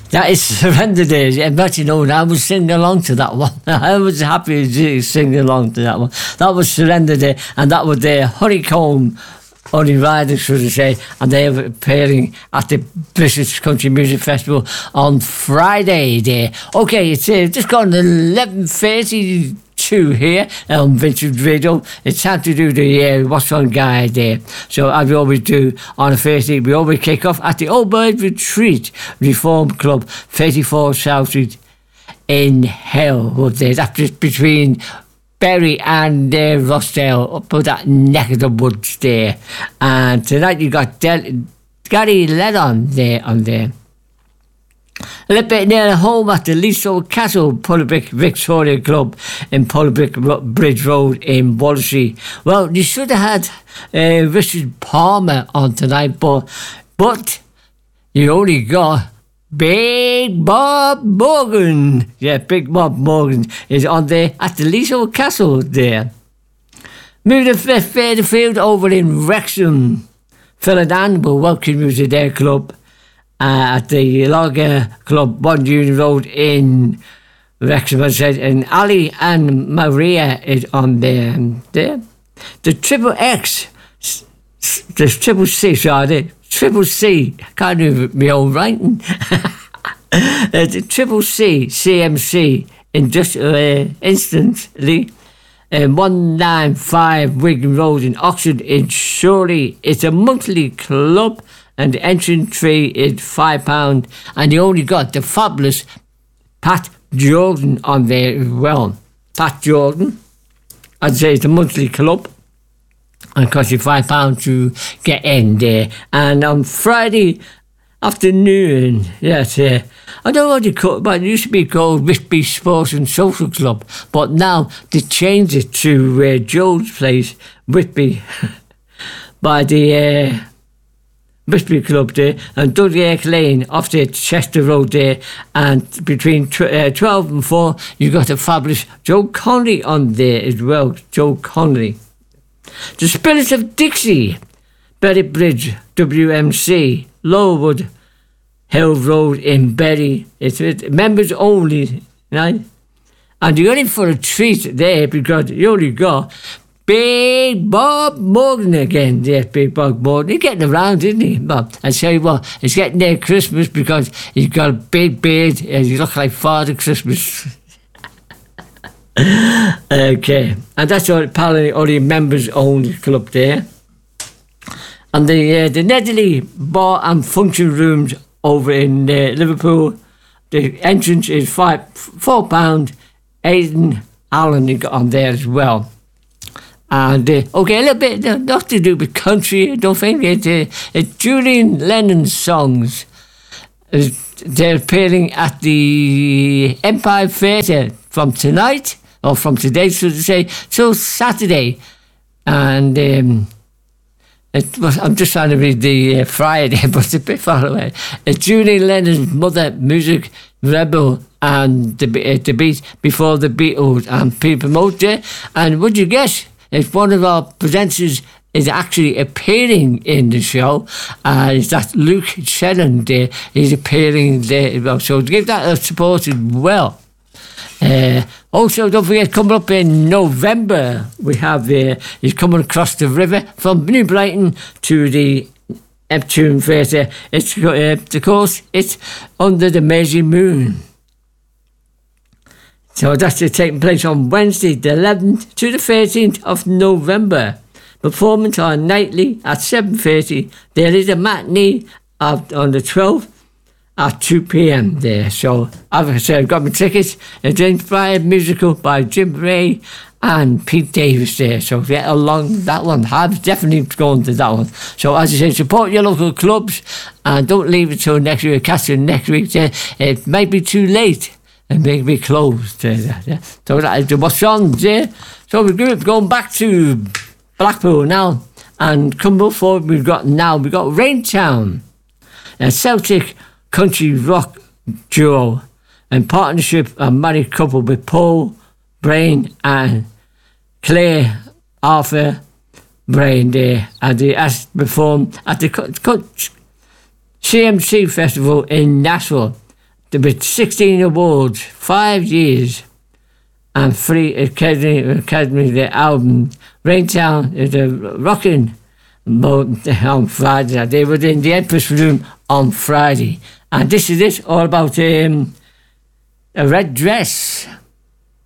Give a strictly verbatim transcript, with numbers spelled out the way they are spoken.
That is Surrender Day. Yeah, but you know, I was singing along to that one. I was happy to sing along to that one. That was Surrender Day, and that was the Honeycomb Only Riders, should I say, and they were appearing at the British Country Music Festival on Friday day. Okay, it's uh, just gone eleven thirty-two here on Vintage Radio. It's time to do the uh, What's On Guide there. So as we always do on a Thursday, we always kick off at the Old Bird Retreat Reform Club, thirty-four South Street in Hell. That's just between Bury and uh, Rossdale, up to that neck of the woods there. And tonight you got Del- Gary Lennon there on there. A little bit near home at the Leasold Castle Pullabrick Victoria Club in Pullabrick Bridge Road in Wallasey. Well, you should have had uh, Richard Palmer on tonight, but but you only got Big Bob Morgan. Yeah, Big Bob Morgan is on there at the Leasold Castle there. Moving further field over in Wrexham. Philadan will welcome you to their club uh, at the Lager Club, One Union Road in Wrexham, as I said. And Ali and Maria is on there. there. The Triple X, the Triple C, sorry, Triple C, I can't do my own writing. uh, the Triple C, C M C, Industrial uh, Instantly, uh, one ninety-five Wigan Road in Oxford in Surrey. It's a monthly club and the entrance fee is five pounds, and you only got the fabulous Pat Jordan on there as well. Pat Jordan, I'd say it's a monthly club. And it costs you five pounds to get in there. And on Friday afternoon, yes, uh, I don't know what you call it, but it used to be called Whitby Sports and Social Club. But now they changed it to uh, Joe's Place, Whitby, by the uh, Whitby Club there. And Dudley Lane off the Chester Road there. And between tw- uh, twelve and four, you got a fabulous Joe Conley on there as well. Joe Conley. The Spirits of Dixie, Berry Bridge, W M C, Lowood Hill Road in Bury. It's, it's members only, right? And you're in for a treat there because you only got Big Bob Morgan again. Yes, Big Bob Morgan. He's getting around, isn't he, Bob? I tell you what, it's getting near Christmas because he's got a big beard and he looks like Father Christmas. Okay, and that's all, apparently only members only club there. And the uh, the Nedley Bar and Function Rooms over in uh, Liverpool, the entrance is five four pound. Aidan Allen you got on there as well. And uh, okay, a little bit uh, not to do with country. I don't think it's, uh, it's Julian Lennon's songs. Uh, they're appearing at the Empire Theatre from tonight. Or from today, so to say, till Saturday. And um, it was, I'm just trying to read the uh, Friday, but it's a bit far away. It's Julie Lennon's Mother Music Rebel and the, uh, the Beat Before the Beatles and people promote it. And would you guess if one of our presenters is actually appearing in the show? Uh, is that Luke Shannon there? He's appearing there as well. So give that a support as well. Uh, also, don't forget, coming up in November, we have uh, he's coming across the river from New Brighton to the Neptune Theatre. It's uh, of course it's Under the Mersey Moon. So that's uh, taking place on Wednesday, the eleventh to the thirteenth of November. Performance on nightly at seven thirty. There is a matinee of, on the twelfth. At two p.m. there. So, as I said, I've got my tickets. A James Bryant musical by Jim Ray and Pete Davis there. So, get along that one. I'm definitely going to that one. So, as I said, support your local clubs and don't leave it till next week. Catch you next week. There. It might be too late and may be closed. There. So, that is what's on there. So, we're going back to Blackpool now. And coming forward, we've got now, we've got Raintown, a Celtic country rock duo in partnership, a married couple with Paul Brain and Claire Arthur Brain there, and they has performed at the C M C Festival in Nashville there were sixteen awards, five years, and three Academy, Academy the album. Raintown is a rocking on Friday. They were in the Empress Room on Friday. And this is it, all about um, a red dress.